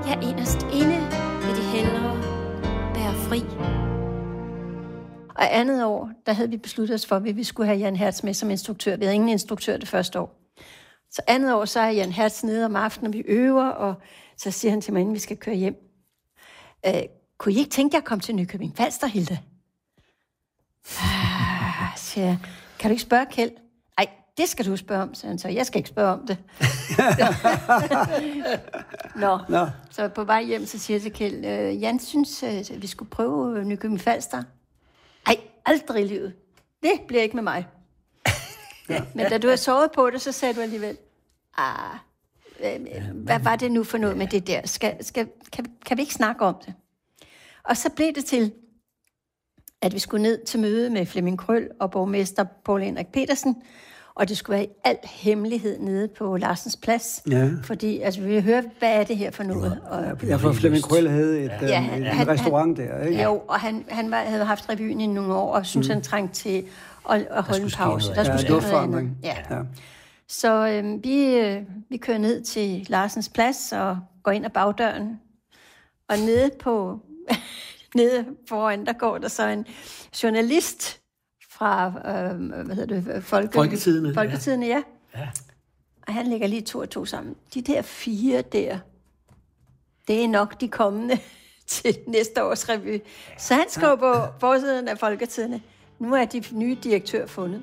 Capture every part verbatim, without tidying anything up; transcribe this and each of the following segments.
Jeg inderst inde vil de hellere være fri. Og andet år, der havde vi besluttet os for, at vi skulle have Jan Hertz med som instruktør. Vi havde ingen instruktør det første år. Så andet år, så er Jan Hertz nede om aftenen, og vi øver, og så siger han til mig, inden vi skal køre hjem. Øh, kunne I ikke tænke jer at komme til Nykøbing Falster, Hilde? Ah, siger jeg. Kan du ikke spørge Kjeld? Nej, det skal du spørge om, siger han så. Jeg skal ikke spørge om det. Nå. Nå, så på vej hjem, så siger jeg til Kjeld, øh, Jan synes, øh, vi skulle prøve Nykøbing Falster. Nej, aldrig i livet. Det bliver ikke med mig. Ja, men da du har sovet på det, så sagde du alligevel, ah, øh, hvad var det nu for noget med det der? Skal, skal, kan, kan vi ikke snakke om det? Og så blev det til, at vi skulle ned til møde med Flemming Krøll og borgmester Poul Henrik Petersen, og det skulle være i al hemmelighed nede på Larsens Plads. Ja. Fordi altså, vi ville høre, hvad er det her for noget? Og, ja, for Flemming Krøll havde et, ja, han, en han, restaurant han, der, ikke? Jo, og han, han var, havde haft revyen i nogle år, og synes, mm. han trængte til at, at holde en pause. Der skulle ske noget andet. Ja. Ja. Så øh, vi, øh, vi kører ned til Larsens Plads og går ind ad bagdøren. Og nede på nede foran, der går der så en journalist fra øh, hvad hedder det, Folke, Folketidene. Folketidene, ja. ja. Og han lægger lige to og to sammen. De der fire der, det er nok de kommende til næste års revy. Så han skrev på forsiden af Folketidene, nu er de nye direktør fundet.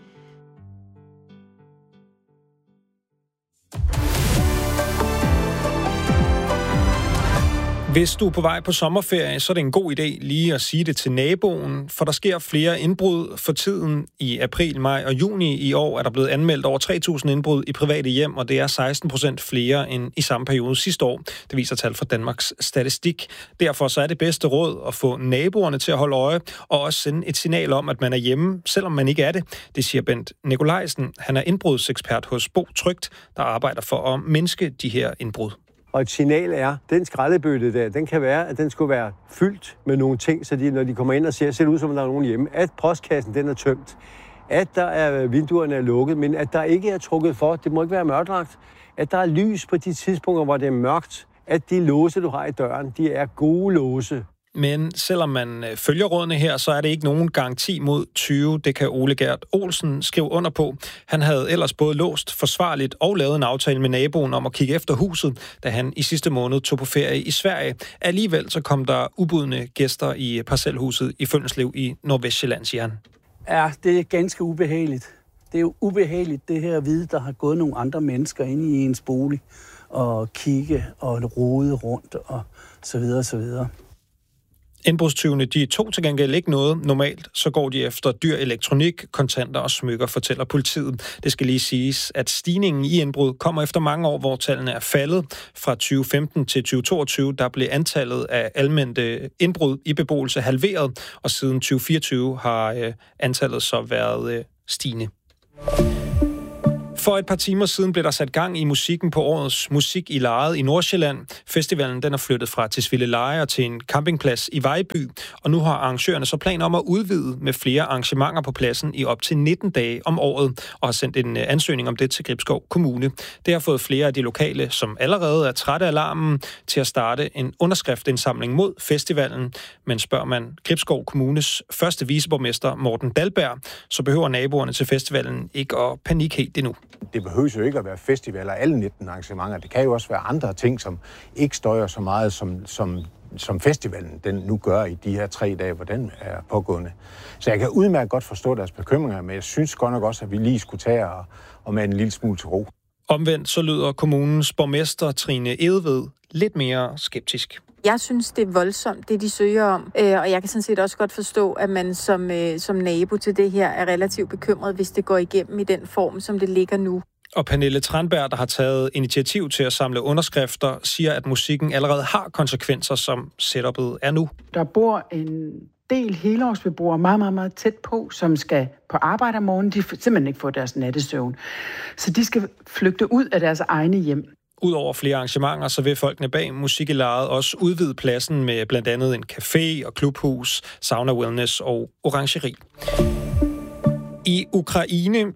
Hvis du er på vej på sommerferie, så er det en god idé lige at sige det til naboen, for der sker flere indbrud for tiden. I april, maj og juni i år er der blevet anmeldt over tre tusind indbrud i private hjem, og det er seksten procent flere end i samme periode sidste år. Det viser tal fra Danmarks Statistik. Derfor så er det bedste råd at få naboerne til at holde øje, og også sende et signal om, at man er hjemme, selvom man ikke er det. Det siger Bent Nikolajsen. Han er indbrudsekspert hos Bo Trygt, der arbejder for at mindske de her indbrud. Og et signal er, den skraldebøtte der, den kan være, at den skulle være fyldt med nogle ting, så de, når de kommer ind og ser, ser det ud som, om der er nogen hjemme, at postkassen den er tømt, at der er vinduerne er lukket, men at der ikke er trukket for, det må ikke være mørklagt, at der er lys på de tidspunkter, hvor det er mørkt, at de låse, du har i døren, de er gode låse. Men selvom man følger rådene her, så er det ikke nogen garanti mod tyve. Det kan Ole Gert Olsen skrive under på. Han havde ellers både låst forsvarligt og lavet en aftale med naboen om at kigge efter huset, da han i sidste måned tog på ferie i Sverige. Alligevel så kom der ubudne gæster i parcelhuset i Føllenslev i Nordvestsjælland, siger han. Ja, det er ganske ubehageligt. Det er jo ubehageligt, det her at vide, der har gået nogle andre mennesker ind i ens bolig og kigge og rode rundt og så videre og så videre. Indbrudstyvene, de tog til gengæld ikke noget. Normalt så går de efter dyr elektronik, kontanter og smykker, fortæller politiet. Det skal lige siges, at stigningen i indbrud kommer efter mange år, hvor tallene er faldet. Fra tyve femten til tyve toogtyve, der blev antallet af almendte indbrud i beboelse halveret, og siden tyve fireogtyve har øh, antallet så været øh, stigende. For et par timer siden blev der sat gang i musikken på årets Musik i Lejet i Nordsjælland. Festivalen den er flyttet fra Tisvildeleje til en campingplads i Vejby, og nu har arrangørerne så planer om at udvide med flere arrangementer på pladsen i op til nitten dage om året, og har sendt en ansøgning om det til Gribskov Kommune. Det har fået flere af de lokale, som allerede er trætte af alarmen, til at starte en underskriftindsamling mod festivalen. Men spørger man Gribskov Kommunes første viceborgmester Morten Dalberg, så behøver naboerne til festivalen ikke at panikke helt endnu. Det behøver jo ikke at være festivaler, alle nitten arrangementer. Det kan jo også være andre ting, som ikke støjer så meget, som, som, som festivalen den nu gør i de her tre dage, hvor den er pågående. Så jeg kan udmærket godt forstå deres bekymringer, men jeg synes godt nok også, at vi lige skulle tage og, og med en lille smule til ro. Omvendt så lyder kommunens borgmester Trine Edved lidt mere skeptisk. Jeg synes, det er voldsomt, det de søger om, øh, og jeg kan sådan set også godt forstå, at man som, øh, som nabo til det her er relativt bekymret, hvis det går igennem i den form, som det ligger nu. Og Pernille Tranberg, der har taget initiativ til at samle underskrifter, siger, at musikken allerede har konsekvenser, som setupet er nu. Der bor en del helårsbeboere meget, meget, meget tæt på, som skal på arbejde om morgenen. De simpelthen ikke får deres nattesøvn. Så de skal flygte ud af deres egne hjem. Udover flere arrangementer, så vil folkene bag Musik i Lejet også udvide pladsen med blandt andet en café og klubhus, sauna wellness og orangeri. I Ukraine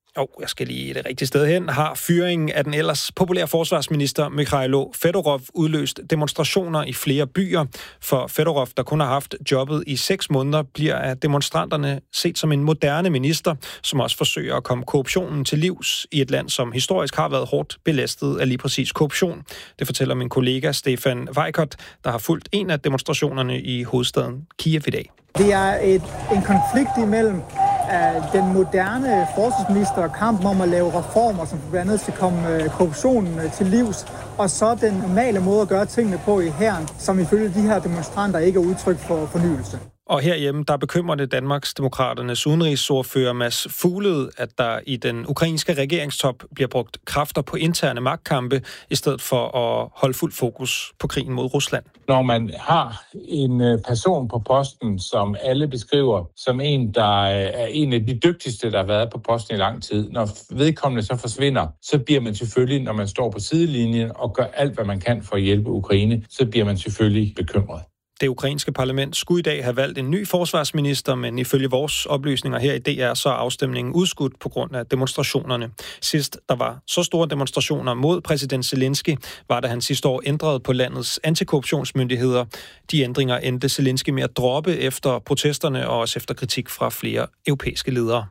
Og jeg skal lige det rigtige sted hen, har fyringen af den ellers populære forsvarsminister Mikhailo Fedorov udløst demonstrationer i flere byer. For Fedorov, der kun har haft jobbet i seks måneder, bliver af demonstranterne set som en moderne minister, som også forsøger at komme korruptionen til livs i et land, som historisk har været hårdt belastet af lige præcis korruption. Det fortæller min kollega Stefan Weikert, der har fulgt en af demonstrationerne i hovedstaden Kiev i dag. Det er et, en konflikt imellem den moderne forsvarsminister og kampen om at lave reformer, som blandt andet skal komme korruptionen til livs, og så den normale måde at gøre tingene på i hæren, som ifølge de her demonstranter ikke er udtryk for fornyelse. Og herhjemme, der bekymrer det Danmarks Demokraternes udenrigsordfører Mads Fuglede, at der i den ukrainske regeringstop bliver brugt kræfter på interne magtkampe, i stedet for at holde fuld fokus på krigen mod Rusland. Når man har en person på posten, som alle beskriver som en, der er en af de dygtigste, der har været på posten i lang tid, når vedkommende så forsvinder, så bliver man selvfølgelig, når man står på sidelinjen og gør alt, hvad man kan for at hjælpe Ukraine, så bliver man selvfølgelig bekymret. Det ukrainske parlament skulle i dag have valgt en ny forsvarsminister, men ifølge vores oplysninger her i D R, så er afstemningen udskudt på grund af demonstrationerne. Sidst der var så store demonstrationer mod præsident Zelensky, var da han sidste år ændrede på landets antikorruptionsmyndigheder. De ændringer endte Zelensky med at droppe efter protesterne og også efter kritik fra flere europæiske ledere.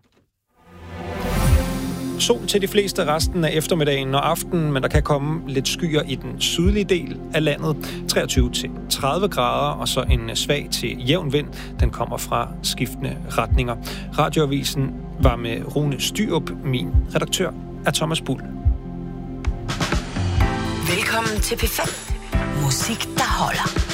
Sol til de fleste resten af eftermiddagen og aftenen, men der kan komme lidt skyer i den sydlige del af landet. treogtyve til tredive grader, og så en svag til jævn vind. Den kommer fra skiftende retninger. Radioavisen var med Rune Styrup. Min redaktør er Thomas Bull. Velkommen til P fem. Musik, der holder.